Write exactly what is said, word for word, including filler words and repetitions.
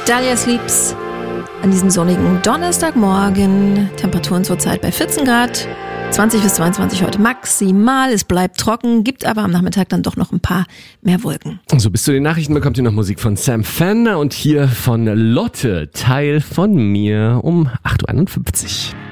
Dahlia Sleeps an diesem sonnigen Donnerstagmorgen. Temperaturen zurzeit bei vierzehn Grad. zwanzig bis zweiundzwanzig heute maximal. Es bleibt trocken, gibt aber am Nachmittag dann doch noch ein paar mehr Wolken. So, bis zu den Nachrichten bekommt ihr noch Musik von Sam Fender und hier von Lotte, Teil von mir um acht Uhr einundfünfzig.